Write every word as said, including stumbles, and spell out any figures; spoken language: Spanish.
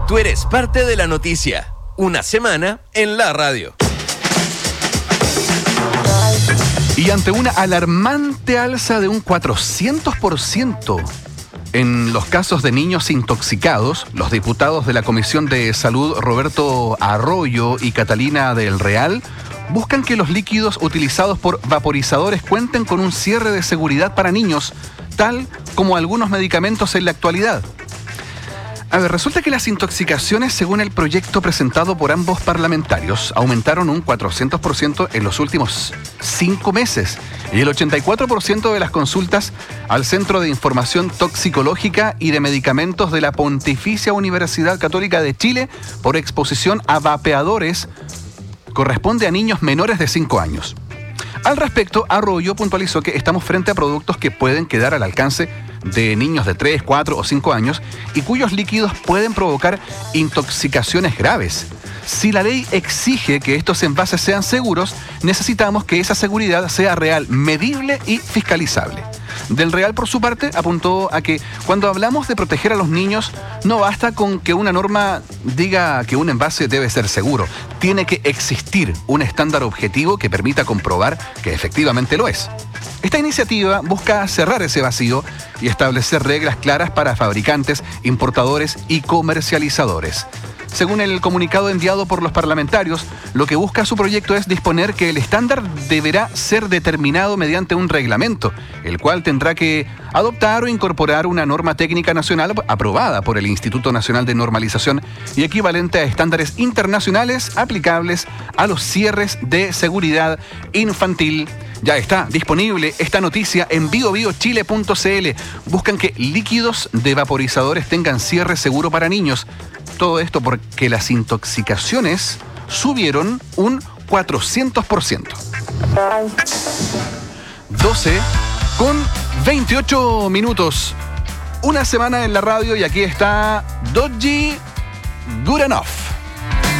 Tú eres parte de la noticia. Una semana en la radio. Y ante una alarmante alza de un cuatrocientos por ciento en los casos de niños intoxicados, los diputados de la Comisión de Salud, Roberto Arroyo y Catalina del Real, buscan que los líquidos utilizados por vaporizadores cuenten con un cierre de seguridad para niños, tal como algunos medicamentos en la actualidad. A ver, resulta que las intoxicaciones, según el proyecto presentado por ambos parlamentarios, aumentaron un cuatrocientos por ciento en los últimos cinco meses y el ochenta y cuatro por ciento de las consultas al Centro de Información Toxicológica y de Medicamentos de la Pontificia Universidad Católica de Chile por exposición a vapeadores corresponde a niños menores de cinco años. Al respecto, Arroyo puntualizó que estamos frente a productos que pueden quedar al alcance de niños de tres, cuatro o cinco años y cuyos líquidos pueden provocar intoxicaciones graves. Si la ley exige que estos envases sean seguros, necesitamos que esa seguridad sea real, medible y fiscalizable. Del Real, por su parte, apuntó a que cuando hablamos de proteger a los niños, no basta con que una norma diga que un envase debe ser seguro. Tiene que existir un estándar objetivo que permita comprobar que efectivamente lo es. Esta iniciativa busca cerrar ese vacío y establecer reglas claras para fabricantes, importadores y comercializadores. Según el comunicado enviado por los parlamentarios, lo que busca su proyecto es disponer que el estándar deberá ser determinado mediante un reglamento, el cual tendrá que adoptar o incorporar una norma técnica nacional aprobada por el Instituto Nacional de Normalización y equivalente a estándares internacionales aplicables a los cierres de seguridad infantil. Ya está disponible esta noticia en bio bio chile punto c l. Buscan que líquidos de vaporizadores tengan cierre seguro para niños. Todo esto porque las intoxicaciones subieron un cuatrocientos por ciento. doce con veintiocho minutos. Una semana en la radio y aquí está Dodgy Good Enough.